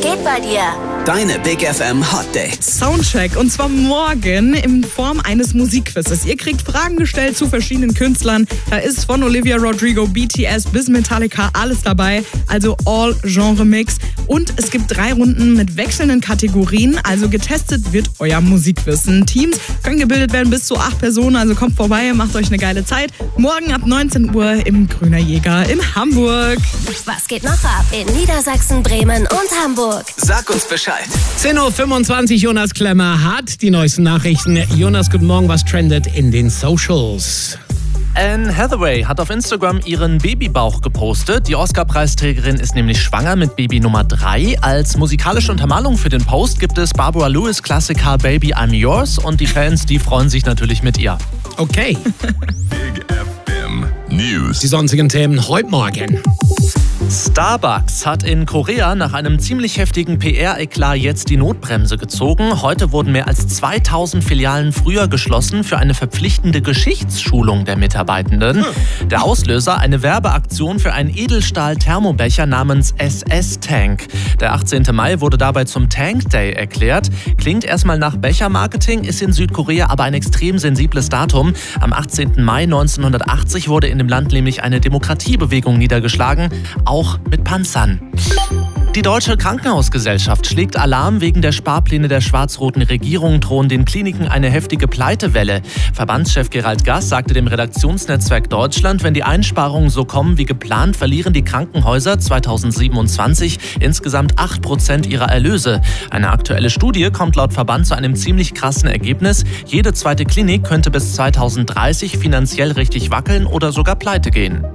geht bei dir? Deine Big FM Hot Dates. Soundcheck, und zwar morgen in Form eines Musikquizzes. Ihr kriegt Fragen gestellt zu verschiedenen Künstlern. Da ist von Olivia Rodrigo, BTS bis Metallica alles dabei. Also All-Genre-Mix. Und es gibt 3 Runden mit wechselnden Kategorien. Also getestet wird euer Musikwissen. Teams können gebildet werden bis zu 8 Personen. Also kommt vorbei, macht euch eine geile Zeit. Morgen ab 19 Uhr im Grüner Jäger in Hamburg. Was geht noch ab in Niedersachsen, Bremen und Hamburg? Sag uns Bescheid. 10.25 Uhr, Jonas Klemmer hat die neuesten Nachrichten. Jonas, guten Morgen, was trendet in den Socials? Anne Hathaway hat auf Instagram ihren Babybauch gepostet. Die Oscar-Preisträgerin ist nämlich schwanger mit Baby Nummer 3. Als musikalische Untermalung für den Post gibt es Barbara Lewis Klassiker Baby I'm Yours und die Fans, die freuen sich natürlich mit ihr. Okay. Big FM News. Die sonstigen Themen heute Morgen. Starbucks hat in Korea nach einem ziemlich heftigen PR-Eklat jetzt die Notbremse gezogen. Heute wurden mehr als 2000 Filialen früher geschlossen für eine verpflichtende Geschichtsschulung der Mitarbeitenden. Der Auslöser, eine Werbeaktion für einen Edelstahl-Thermobecher namens SS-Tank. Der 18. Mai wurde dabei zum Tank Day erklärt. Klingt erstmal nach Bechermarketing, ist in Südkorea aber ein extrem sensibles Datum. Am 18. Mai 1980 wurde in dem Land nämlich eine Demokratiebewegung niedergeschlagen, auch mit Panzern. Die Deutsche Krankenhausgesellschaft schlägt Alarm. Wegen der Sparpläne der schwarz-roten Regierung drohen den Kliniken eine heftige Pleitewelle. Verbandschef Gerald Gass sagte dem Redaktionsnetzwerk Deutschland, wenn die Einsparungen so kommen wie geplant, verlieren die Krankenhäuser 2027 insgesamt 8% ihrer Erlöse. Eine aktuelle Studie kommt laut Verband zu einem ziemlich krassen Ergebnis. Jede zweite Klinik könnte bis 2030 finanziell richtig wackeln oder sogar pleite gehen.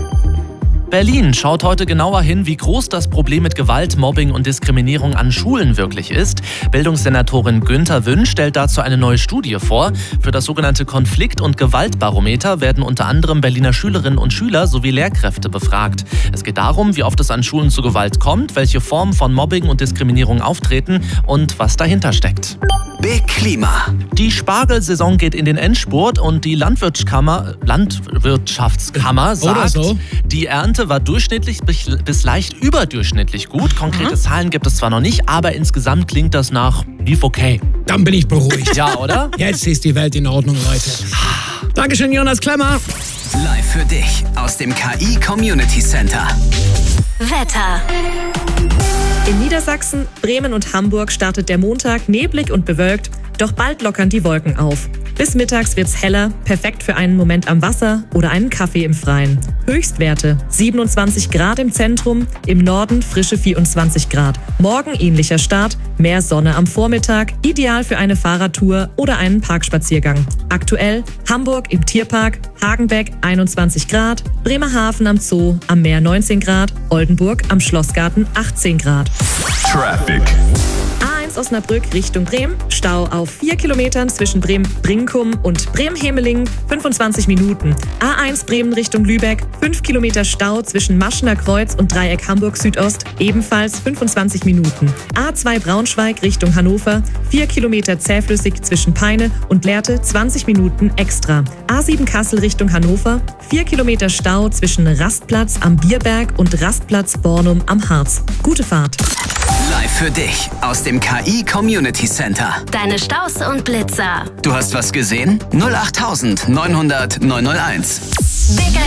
Berlin schaut heute genauer hin, wie groß das Problem mit Gewalt, Mobbing und Diskriminierung an Schulen wirklich ist. Bildungssenatorin Günther Wünsch stellt dazu eine neue Studie vor. Für das sogenannte Konflikt- und Gewaltbarometer werden unter anderem Berliner Schülerinnen und Schüler sowie Lehrkräfte befragt. Es geht darum, wie oft es an Schulen zu Gewalt kommt, welche Formen von Mobbing und Diskriminierung auftreten und was dahinter steckt. Big Klima. Die Spargelsaison geht in den Endspurt und die Landwirtschaftskammer sagt, die Ernte war durchschnittlich bis leicht überdurchschnittlich gut. Konkrete Zahlen gibt es zwar noch nicht, aber insgesamt klingt das nach lief okay. Dann bin ich beruhigt. Ja, oder? Jetzt ist die Welt in Ordnung, Leute. Dankeschön, Jonas Klemmer. Live für dich aus dem KI Community Center. Wetter. In Niedersachsen, Bremen und Hamburg startet der Montag neblig und bewölkt, doch bald lockern die Wolken auf. Bis mittags wird's heller, perfekt für einen Moment am Wasser oder einen Kaffee im Freien. Höchstwerte 27 Grad im Zentrum, im Norden frische 24 Grad. Morgen ähnlicher Start, mehr Sonne am Vormittag, ideal für eine Fahrradtour oder einen Parkspaziergang. Aktuell Hamburg im Tierpark, Hagenbeck 21 Grad, Bremerhaven am Zoo, am Meer 19 Grad, Oldenburg am Schlossgarten 18 Grad. Traffic. A1 Osnabrück Richtung Bremen, Stau auf 4 Kilometern zwischen Bremen-Brinkum und Bremen-Hemeling 25 Minuten. A1 Bremen Richtung Lübeck, 5 Kilometer Stau zwischen Maschener Kreuz und Dreieck Hamburg Südost, ebenfalls 25 Minuten. A2 Braunschweig Richtung Hannover, 4 Kilometer zähflüssig zwischen Peine und Lehrte, 20 Minuten extra. A7 Kassel Richtung Hannover, 4 Kilometer Stau zwischen Rastplatz am Bierberg und Rastplatz Bornum am Harz. Gute Fahrt. Live für dich aus dem KI Community Center. Deine Staus und Blitzer. Du hast was gesehen? 08900 901. Big